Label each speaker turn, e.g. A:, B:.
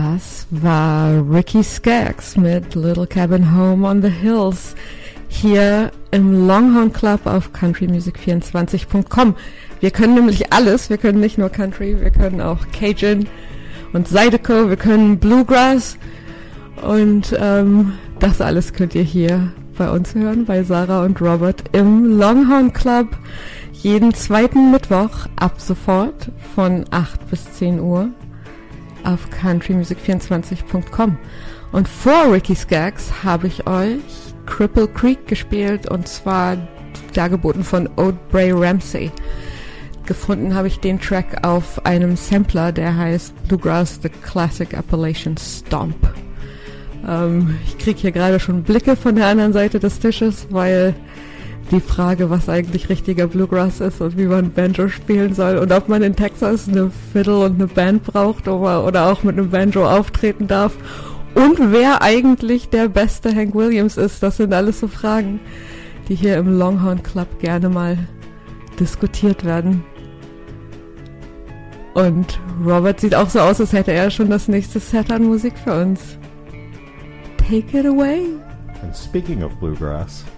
A: Das war Ricky Skaggs mit Little Cabin Home on the Hills hier im Longhorn Club auf countrymusic24.com. Wir können nämlich alles, wir können nicht nur Country, wir können auch Cajun und Zydeco, wir können Bluegrass und das alles könnt ihr hier bei uns hören, bei Sarah und Robert im Longhorn Club jeden zweiten Mittwoch ab sofort von 8 bis 10 Uhr auf countrymusic24.com. Und vor Ricky Skaggs habe ich euch Cripple Creek gespielt und zwar dargeboten von Aubrey Ramsey. Gefunden habe ich den Track auf einem Sampler, der heißt Bluegrass The Classic Appalachian Stomp. Ich kriege hier gerade schon Blicke von der anderen Seite des Tisches, weil die Frage, was eigentlich richtiger Bluegrass ist und wie man Banjo spielen soll und ob man in Texas eine Fiddle und eine Band braucht oder auch mit einem Banjo auftreten darf und wer eigentlich der beste Hank Williams ist, das sind alles so Fragen, die hier im Longhorn Club gerne mal diskutiert werden. Und Robert sieht auch so aus, als hätte er schon das nächste Set an Musik für uns. Take it away.
B: And speaking of bluegrass,